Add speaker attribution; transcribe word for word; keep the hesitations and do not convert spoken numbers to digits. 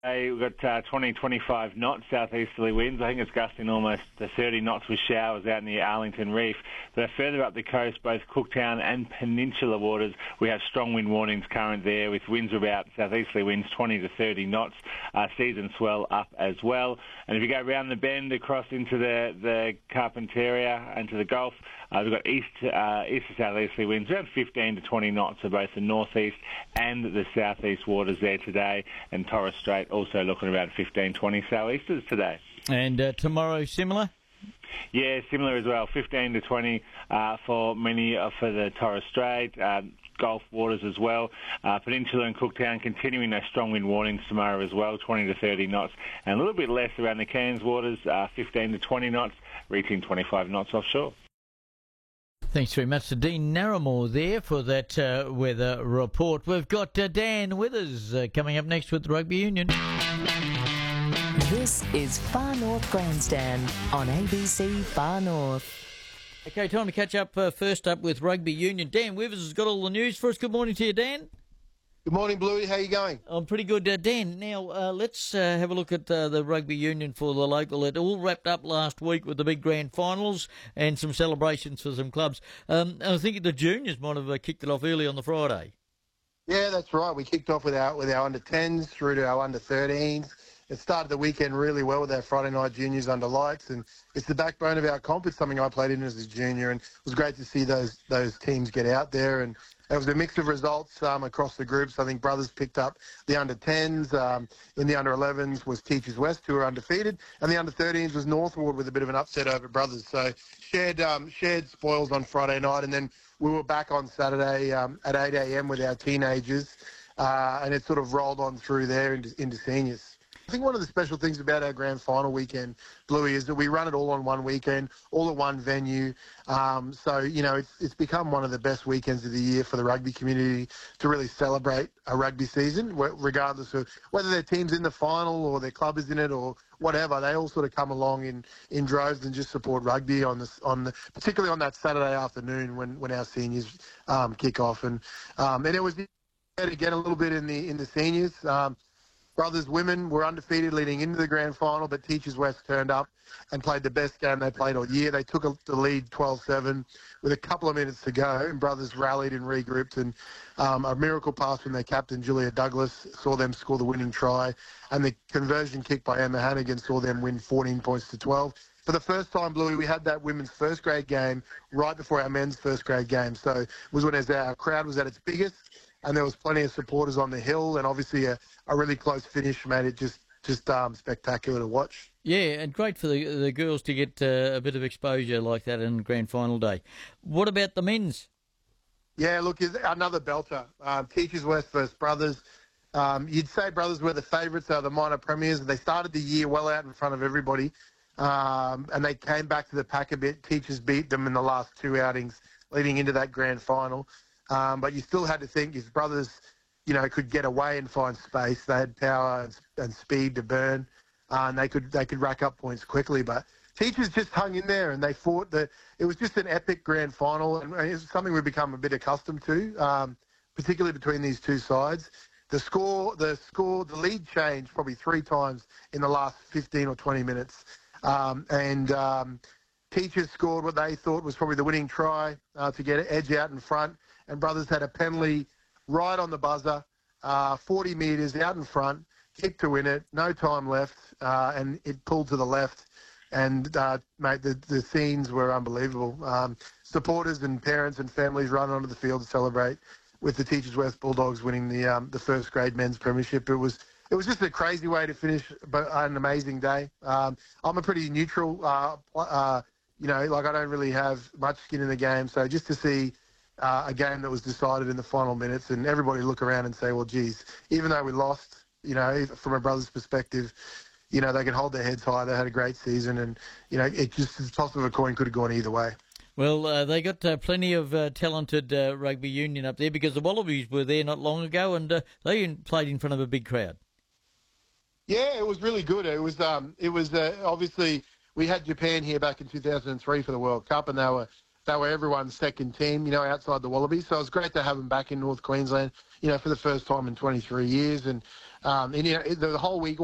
Speaker 1: Hey, we've got uh, twenty, twenty-five knots southeasterly winds. I think it's gusting almost to thirty knots with showers out near Arlington Reef. But further up the coast, both Cooktown and Peninsula waters, we have strong wind warnings current there with winds about southeasterly winds twenty to thirty knots. Uh, seas and swell up as well. And if you go around the bend across into the, the Carpentaria and to the Gulf, uh, we've got east, uh, east to southeasterly winds around fifteen to twenty knots for both the northeast and the southeast waters there today. And Torres Strait also looking around fifteen, twenty southeasters today.
Speaker 2: And uh, tomorrow similar?
Speaker 1: Yeah, similar as well, fifteen to twenty uh, for many uh, for the Torres Strait, uh, Gulf waters as well. Uh, Peninsula and Cooktown continuing those strong wind warnings tomorrow as well, twenty to thirty knots, and a little bit less around the Cairns waters, uh, fifteen to twenty knots, reaching twenty-five knots offshore.
Speaker 2: Thanks very much to Dean Narramore there for that uh, weather report. We've got uh, Dan Withers uh, coming up next with the Rugby Union.
Speaker 3: This is Far North Grandstand on A B C Far North.
Speaker 2: Okay, time to catch up uh, first up with Rugby Union. Dan Withers has got all the news for us. Good morning to you, Dan.
Speaker 4: Good morning, Bluey. How you going?
Speaker 2: I'm pretty good, uh, Dan. Now, uh, let's uh, have a look at uh, the Rugby Union for the local. It all wrapped up last week with the big grand finals and some celebrations for some clubs. Um, I think the juniors might have uh, kicked it off early on the Friday.
Speaker 4: Yeah, that's right. We kicked off with our with our under tens through to our under thirteens. It started the weekend really well with our Friday night juniors under lights, and it's the backbone of our comp. It's something I played in as a junior, and it was great to see those those teams get out there. And it was a mix of results um, across the groups. I think Brothers picked up the under tens. Um, in the under elevens was Teachers West, who were undefeated, and the under thirteens was Northwood with a bit of an upset over Brothers. So shared um, shared spoils on Friday night, and then we were back on Saturday um, at eight a.m. with our teenagers, uh, and it sort of rolled on through there into, into seniors. I think one of the special things about our grand final weekend, Bluey, is that we run it all on one weekend, all at one venue. Um, so, you know, it's, it's become one of the best weekends of the year for the rugby community to really celebrate a rugby season, regardless of whether their team's in the final or their club is in it or whatever. They all sort of come along in, in droves and just support rugby on this, on the, particularly on that Saturday afternoon when, when our seniors um, kick off. And um, and it was again a little bit in the in the seniors. Um, Brothers women were undefeated leading into the grand final, but Teachers West turned up and played the best game they played all year. They took a, the lead twelve seven with a couple of minutes to go, and Brothers rallied and regrouped, and um, a miracle pass from their captain, Julia Douglas, saw them score the winning try, and the conversion kick by Emma Hannigan saw them win fourteen points to twelve. For the first time, Bluey, we had that women's first grade game right before our men's first grade game. So it was when our crowd was at its biggest, and there was plenty of supporters on the hill, and obviously a, a really close finish made it just just um, spectacular to watch.
Speaker 2: Yeah, and great for the the girls to get uh, a bit of exposure like that in grand final day. What about the men's?
Speaker 4: Yeah, look, it's another belter. Um, Teachers West versus Brothers. Um, you'd say Brothers were the favourites, they were the minor premiers. They started the year well out in front of everybody, um, and they came back to the pack a bit. Teachers beat them in the last two outings leading into that grand final. Um, but you still had to think if Brothers, you know, could get away and find space, they had power and, and speed to burn, uh, and they could they could rack up points quickly. But Teachers just hung in there and they fought. The it was just an epic grand final, and it's something we've become a bit accustomed to, um, particularly between these two sides. The score, the score, the lead changed probably three times in the last fifteen or twenty minutes, um, and um, Teachers scored what they thought was probably the winning try uh, to get an edge out in front. And Brothers had a penalty right on the buzzer, uh, forty metres out in front, kick to win it, no time left, uh, and it pulled to the left. And, uh, mate, the, the scenes were unbelievable. Um, supporters and parents and families run onto the field to celebrate with the Teachers West Bulldogs winning the um, the first grade men's premiership. It was it was just a crazy way to finish, but an amazing day. Um, I'm a pretty neutral, uh, uh, you know, like I don't really have much skin in the game. So just to see Uh, a game that was decided in the final minutes, and everybody look around and say, well, geez, even though we lost, you know, from a Brothers perspective, you know, they can hold their heads high. They had a great season, and, you know, it just, the toss of a coin could have gone either way.
Speaker 2: Well, uh, they got uh, plenty of uh, talented uh, rugby union up there because the Wallabies were there not long ago, and uh, they played in front of a big crowd.
Speaker 4: Yeah, it was really good. It was, um, it was uh, obviously, we had Japan here back in two thousand three for the World Cup, and they were they were everyone's second team, you know, outside the Wallabies. So it was great to have them back in North Queensland, you know, for the first time in twenty-three years. And, um, and you know, the whole week,